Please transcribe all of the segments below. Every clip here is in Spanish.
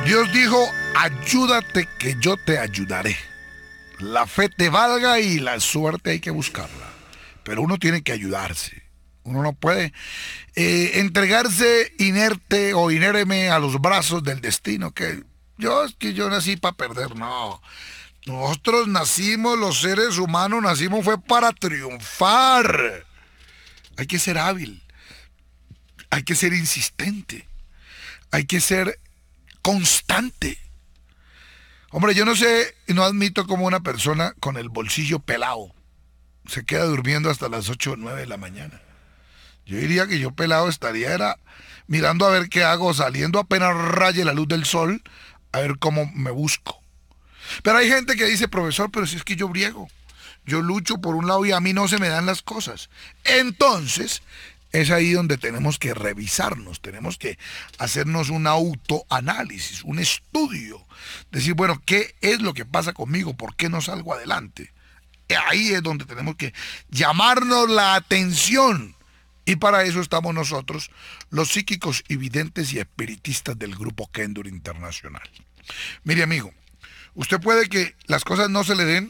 Dios dijo, ayúdate que yo te ayudaré. La fe te valga y la suerte hay que buscarla. Pero uno tiene que ayudarse. Uno no puede entregarse inerte o inerme a los brazos del destino. Que yo nací para perder, no. Nosotros nacimos, los seres humanos nacimos fue para triunfar. Hay que ser hábil. Hay que ser insistente. Hay que ser constante. Hombre, yo no sé, no admito como una persona con el bolsillo pelado se queda durmiendo hasta las 8 o 9 de la mañana. Yo diría que yo pelado estaría era mirando a ver qué hago, saliendo apenas raye la luz del sol, a ver cómo me busco. Pero hay gente que dice, profesor, pero si es que yo briego, yo lucho por un lado y a mí no se me dan las cosas. Entonces, es ahí donde tenemos que revisarnos, tenemos que hacernos un autoanálisis, un estudio. Decir, bueno, ¿qué es lo que pasa conmigo? ¿Por qué no salgo adelante? Ahí es donde tenemos que llamarnos la atención. Y para eso estamos nosotros, los psíquicos y videntes y espiritistas del Grupo Kendur Internacional. Mire, amigo, usted puede que las cosas no se le den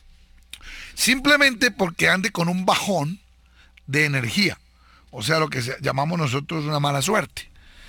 simplemente porque ande con un bajón de energía. O sea, lo que llamamos nosotros una mala suerte.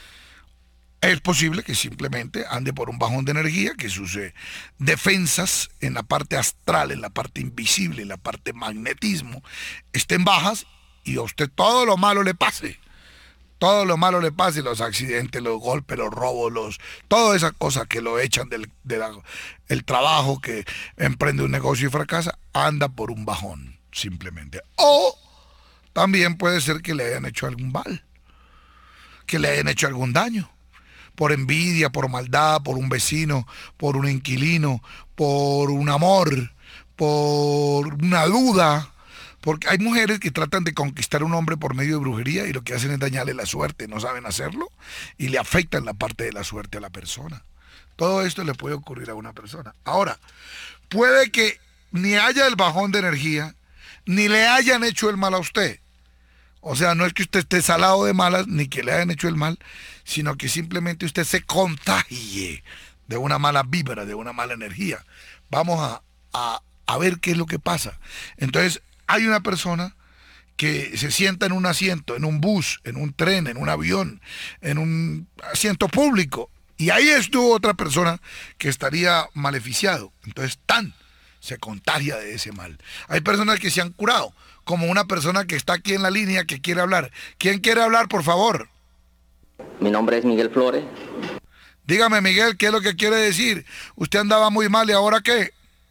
Es posible que simplemente ande por un bajón de energía, que sus defensas en la parte astral, en la parte invisible, en la parte magnetismo, estén bajas y a usted todo lo malo le pase. Todo lo malo le pase, los accidentes, los golpes, los robos, todas esas cosas que lo echan el trabajo, que emprende un negocio y fracasa, anda por un bajón, simplemente. O también puede ser que le hayan hecho algún mal, que le hayan hecho algún daño. Por envidia, por maldad, por un vecino, por un inquilino, por un amor, por una duda. Porque hay mujeres que tratan de conquistar a un hombre por medio de brujería y lo que hacen es dañarle la suerte, no saben hacerlo y le afectan la parte de la suerte a la persona. Todo esto le puede ocurrir a una persona. Ahora, puede que ni haya el bajón de energía, ni le hayan hecho el mal a usted. O sea, no es que usted esté salado de malas, ni que le hayan hecho el mal, sino que simplemente usted se contagie de una mala vibra, de una mala energía. Vamos a ver qué es lo que pasa. Entonces, hay una persona que se sienta en un asiento, en un bus, en un tren, en un avión, en un asiento público, y ahí estuvo otra persona que estaría maleficiado. Entonces, se contagia de ese mal. Hay personas que se han curado, como una persona que está aquí en la línea que quiere hablar. ¿Quién quiere hablar, por favor? Mi nombre es Miguel Flores. Dígame, Miguel, ¿qué es lo que quiere decir? Usted andaba muy mal, ¿y ahora qué?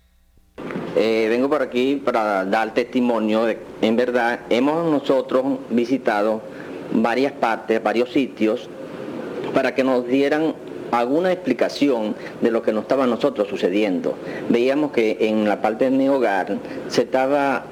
Vengo por aquí para dar testimonio de, en verdad, hemos nosotros visitado varias partes, varios sitios, para que nos dieran alguna explicación de lo que nos estaba a nosotros sucediendo. Veíamos que en la parte de mi hogar se estaba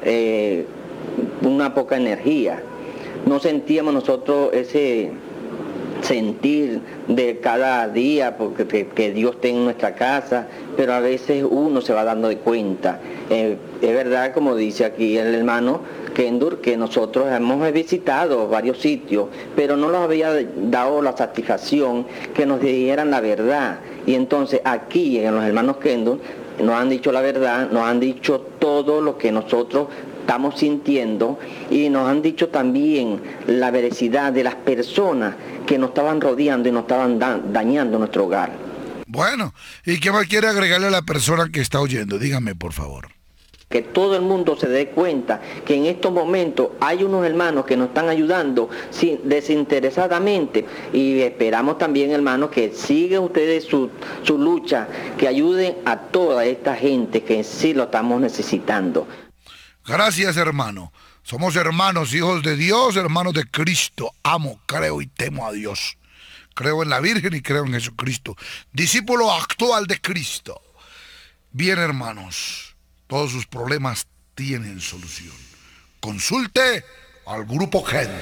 una poca energía. No sentíamos nosotros ese sentir de cada día, porque que Dios esté en nuestra casa, pero a veces uno se va dando de cuenta. Es verdad, como dice aquí el hermano Kendur, que nosotros hemos visitado varios sitios, pero no nos había dado la satisfacción que nos dijeran la verdad. Y entonces aquí en los hermanos Kendur nos han dicho la verdad, nos han dicho todo lo que nosotros estamos sintiendo y nos han dicho también la veracidad de las personas que nos estaban rodeando y nos estaban dañando nuestro hogar. Bueno, ¿y qué más quiere agregarle a la persona que está oyendo? Dígame, por favor. Que todo el mundo se dé cuenta que en estos momentos hay unos hermanos que nos están ayudando desinteresadamente, y esperamos también, hermanos, que sigan ustedes su lucha, que ayuden a toda esta gente que sí lo estamos necesitando. Gracias, hermano. Somos hermanos, hijos de Dios, hermanos de Cristo. Amo, creo y temo a Dios. Creo en la Virgen y creo en Jesucristo. Discípulo actual de Cristo. Bien, hermanos, todos sus problemas tienen solución. Consulte al Grupo Kendur.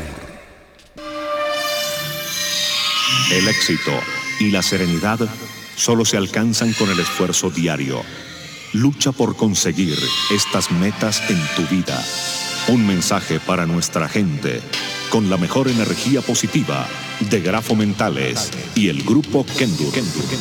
El éxito y la serenidad solo se alcanzan con el esfuerzo diario. Lucha por conseguir estas metas en tu vida. Un mensaje para nuestra gente, con la mejor energía positiva de Grafo Mentales y el grupo Kendur.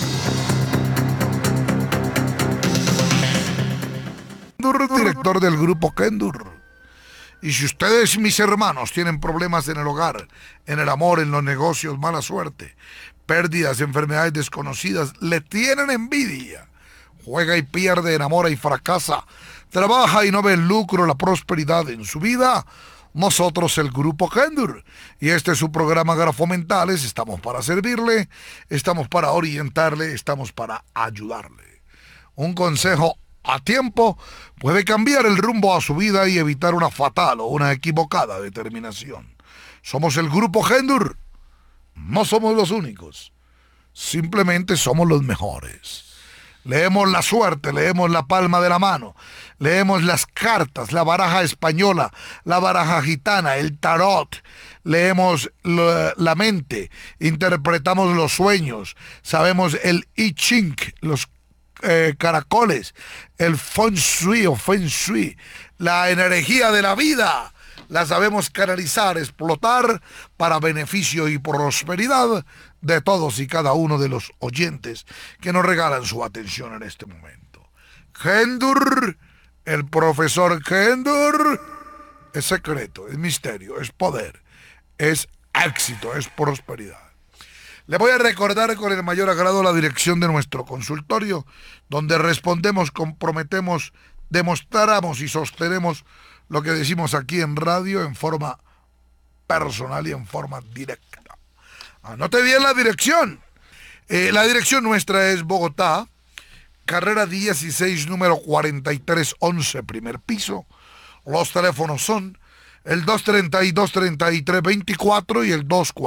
Director del grupo Kendur. Y si ustedes, mis hermanos, tienen problemas en el hogar, en el amor, en los negocios, mala suerte, pérdidas, enfermedades desconocidas, le tienen envidia, juega y pierde, enamora y fracasa, trabaja y no ve el lucro, la prosperidad en su vida, nosotros, el grupo Kendur, y este es su programa Grafo Mentales, estamos para servirle, estamos para orientarle, estamos para ayudarle. Un consejo a tiempo puede cambiar el rumbo a su vida y evitar una fatal o una equivocada determinación. Somos el grupo Kendur, no somos los únicos, simplemente somos los mejores. Leemos la suerte, leemos la palma de la mano, leemos las cartas, la baraja española, la baraja gitana, el tarot, leemos la mente, interpretamos los sueños, sabemos el I Ching, los caracoles, el feng shui, la energía de la vida, la sabemos canalizar, explotar para beneficio y prosperidad de todos y cada uno de los oyentes que nos regalan su atención en este momento. Kendur, el profesor Kendur, es secreto, es misterio, es poder, es éxito, es prosperidad. Le voy a recordar con el mayor agrado la dirección de nuestro consultorio, donde respondemos, comprometemos, demostramos y sostenemos lo que decimos aquí en radio en forma personal y en forma directa. Anote bien la dirección. La dirección nuestra es Bogotá, carrera 16, número 4311, primer piso. Los teléfonos son el 232-3324 y el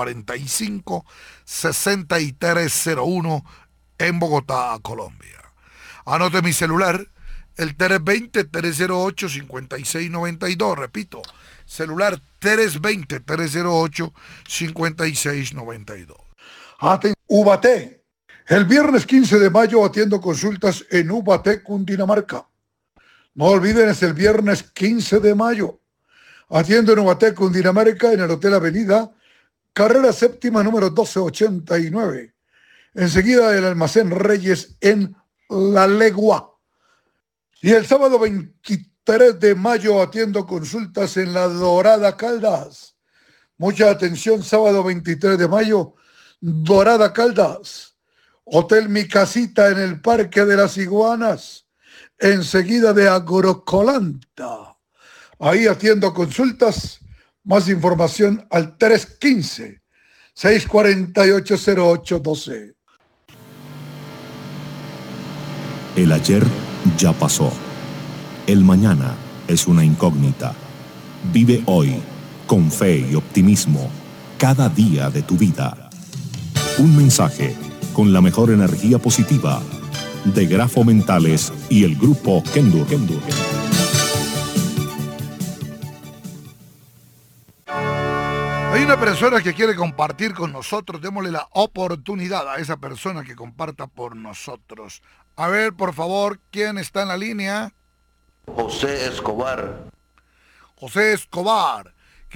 245-6301 en Bogotá, Colombia. Anote mi celular, el 320-308-5692, repito, celular 320-308-5692. Ubaté. El viernes 15 de mayo atiendo consultas en Ubaté, Cundinamarca. No olviden, es el viernes 15 de mayo. Atiendo en Ubaté, Cundinamarca, en el Hotel Avenida, carrera séptima, número 1289. Enseguida del Almacén Reyes en La Legua. Y el sábado 23 de mayo atiendo consultas en La Dorada, Caldas. Mucha atención, sábado 23 de mayo, Dorada, Caldas. Hotel Mi Casita en el Parque de las Iguanas, enseguida de Agrocolanta. Ahí atiendo consultas. Más información al 315-648-0812. El ayer ya pasó. El mañana es una incógnita. Vive hoy con fe y optimismo cada día de tu vida. Un mensaje con la mejor energía positiva de Grafo Mentales y el grupo Kendur. Hay una persona que quiere compartir con nosotros, démosle la oportunidad a esa persona que comparta por nosotros. A ver, por favor, ¿quién está en la línea? José Escobar. José Escobar, que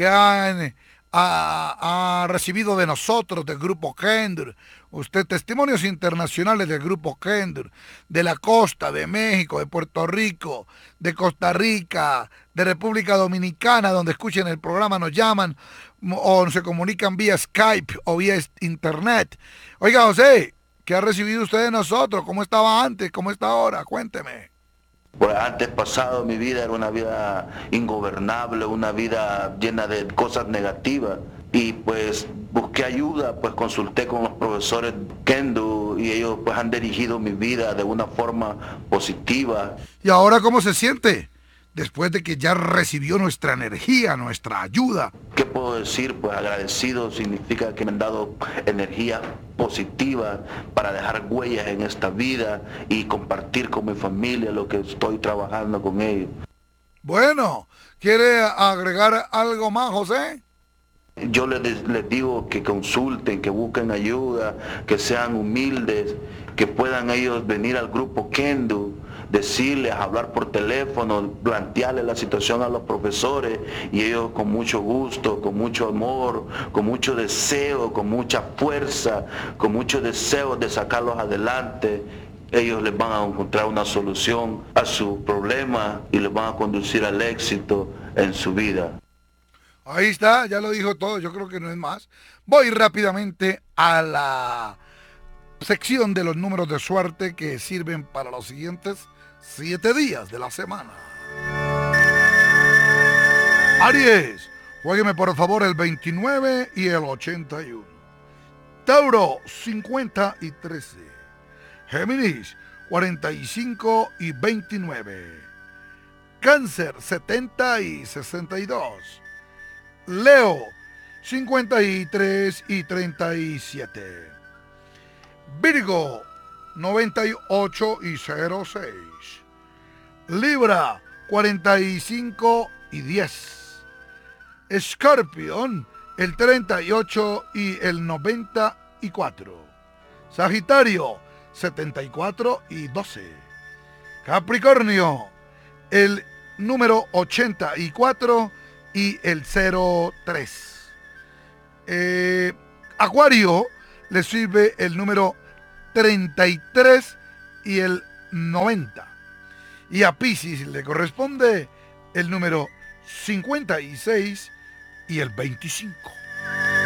ha recibido de nosotros, del grupo Kendur, usted testimonios internacionales del grupo Kendur, de la costa, de México, de Puerto Rico, de Costa Rica, de República Dominicana, donde escuchen el programa, nos llaman o se comunican vía Skype o vía internet. Oiga, José, ¿qué ha recibido usted de nosotros? ¿Cómo estaba antes? ¿Cómo está ahora? Cuénteme. Pues antes pasado mi vida era una vida ingobernable, una vida llena de cosas negativas. Y pues busqué ayuda, pues consulté con los profesores Kendur y ellos pues han dirigido mi vida de una forma positiva. ¿Y ahora cómo se siente? Después de que ya recibió nuestra energía, nuestra ayuda. ¿Qué puedo decir? Pues agradecido significa que me han dado energía positiva para dejar huellas en esta vida y compartir con mi familia lo que estoy trabajando con ellos. Bueno, ¿quiere agregar algo más, José? Yo les digo que consulten, que busquen ayuda, que sean humildes, que puedan ellos venir al grupo Kendur decirles, hablar por teléfono, plantearles la situación a los profesores y ellos con mucho gusto, con mucho amor, con mucho deseo, con mucha fuerza, con mucho deseo de sacarlos adelante, ellos les van a encontrar una solución a su problema y les van a conducir al éxito en su vida. Ahí está, ya lo dijo todo, yo creo que no es más. Voy rápidamente a la sección de los números de suerte que sirven para los siguientes 7 días de la semana. Aries, juégueme por favor el 29 y el 81. Tauro, 50 y 13. Géminis, 45 y 29. Cáncer, 70 y 62. Leo, 53 y 37. Virgo, 98 y 06. Libra, 45 y 10. Escorpión, el 38 y el 94. Sagitario, 74 y 12. Capricornio, el número 84 y el 03. Acuario, le sirve el número 33 y el 90. Y a Piscis le corresponde el número 56 y el 25.